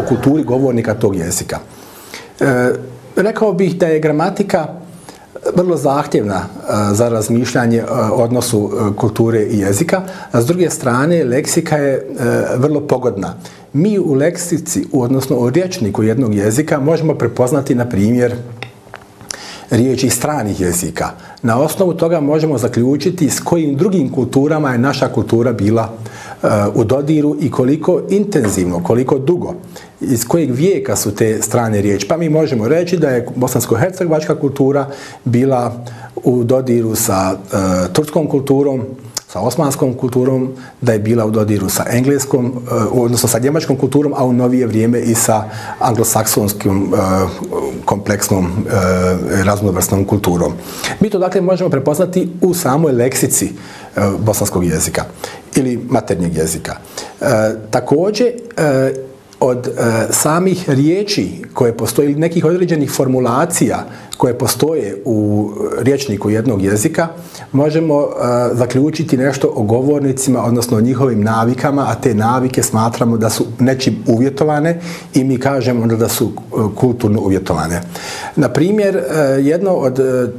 kulturi govornika tog jezika. Rekao bih da je gramatika vrlo zahtjevna za razmišljanje o odnosu kulture i jezika, a s druge strane leksika je vrlo pogodna. Mi u leksici, odnosno u rječniku jednog jezika, možemo prepoznati, na primjer, riječi stranih jezika. Na osnovu toga možemo zaključiti s kojim drugim kulturama je naša kultura bila u dodiru i koliko intenzivno, koliko dugo, iz kojeg vijeka su te strane riječi. Pa mi možemo reći da je bosansko-hercegovačka kultura bila u dodiru sa turskom kulturom, sa osmanskom kulturom, da je bila u dodiru sa engleskom, odnosno sa njemačkom kulturom, a u novije vrijeme i sa anglosaksonskom kompleksnom raznovrsnom kulturom. Mi to dakle možemo prepoznati u samoj leksici bosanskog jezika ili maternjeg jezika. Također, od samih riječi koje postoje ili nekih određenih formulacija koje postoje u rječniku jednog jezika, možemo zaključiti nešto o govornicima, odnosno o njihovim navikama, a te navike smatramo da su nečim uvjetovane i mi kažemo da su kulturno uvjetovane. Na primjer, jedno od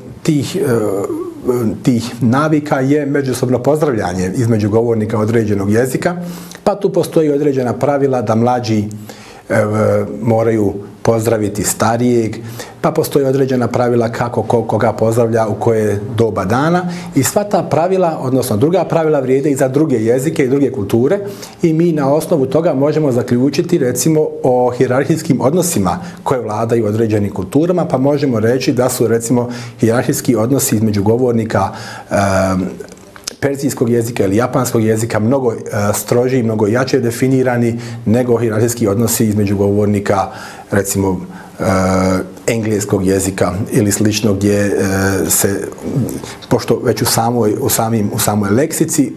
tih navika je međusobno pozdravljanje između govornika određenog jezika, pa tu postoji određena pravila da mlađi moraju pozdraviti starijeg, pa postoji određena pravila kako koga pozdravlja u koje doba dana i sva ta pravila, odnosno druga pravila vrijede i za druge jezike i druge kulture i mi na osnovu toga možemo zaključiti recimo o hijerarhijskim odnosima koje vladaju određenim kulturama, pa možemo reći da su recimo hijerarhijski odnosi između govornika perzijskog jezika ili japanskog jezika mnogo stroži i mnogo jače definirani nego hijerarhijski odnosi između govornika recimo engleskog jezika ili slično, gdje se, pošto već u samoj leksici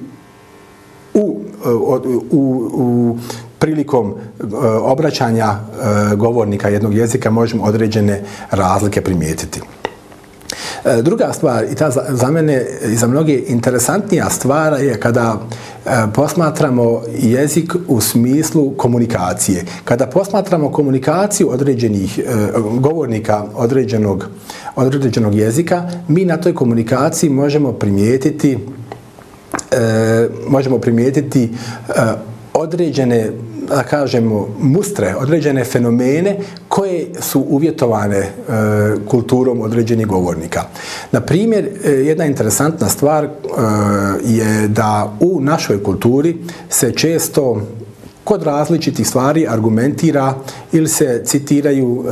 prilikom obraćanja govornika jednog jezika možemo određene razlike primijetiti. Druga stvar, i ta za mene i za mnoge interesantnija stvar, je kada posmatramo jezik u smislu komunikacije. Kada posmatramo komunikaciju određenih govornika određenog jezika, mi na toj komunikaciji možemo primijetiti određene, da kažemo, mustre, određene fenomene koje su uvjetovane kulturom određenih govornika. Na primjer, jedna interesantna stvar je da u našoj kulturi se često kod različitih stvari argumentira ili se citiraju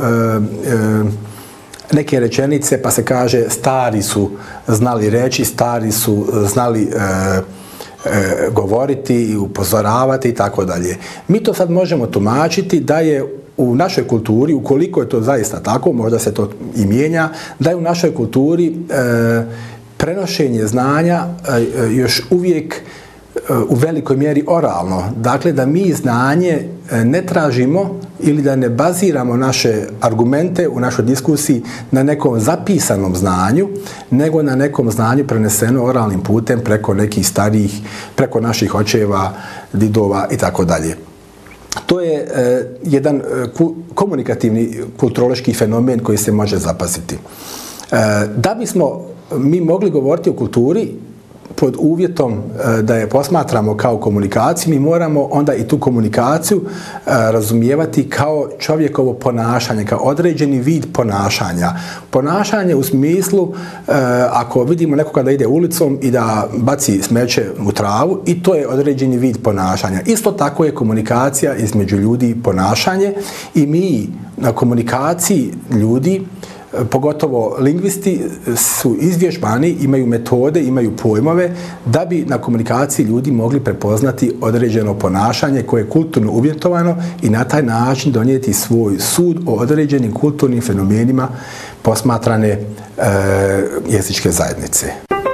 neke rečenice, pa se kaže stari su znali reći, stari su znali govoriti i upozoravati i tako dalje. Mi to sad možemo tumačiti da je u našoj kulturi, ukoliko je to zaista tako, možda se to i mijenja, da je u našoj kulturi prenošenje znanja još uvijek u velikoj mjeri oralno. Dakle, da mi znanje ne tražimo ili da ne baziramo naše argumente u našoj diskusiji na nekom zapisanom znanju, nego na nekom znanju preneseno oralnim putem preko nekih starijih, preko naših očeva, didova i tako dalje. To je jedan komunikativni kulturološki fenomen koji se može zapaziti. Da bismo mi mogli govoriti o kulturi pod uvjetom da je posmatramo kao komunikaciju, mi moramo onda i tu komunikaciju razumijevati kao čovjekovo ponašanje, kao određeni vid ponašanja. Ponašanje u smislu, ako vidimo nekoga da ide ulicom i da baci smeće u travu, i to je određeni vid ponašanja. Isto tako je komunikacija između ljudi ponašanje i mi na komunikaciji ljudi, pogotovo lingvisti, su izvježbani, imaju metode, imaju pojmove da bi na komunikaciji ljudi mogli prepoznati određeno ponašanje koje je kulturno uvjetovano i na taj način donijeti svoj sud o određenim kulturnim fenomenima posmatrane jezičke zajednice.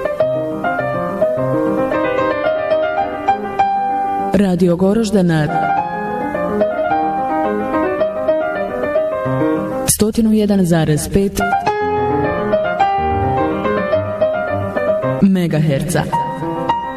Radio Goroždana 101,5 megaherca.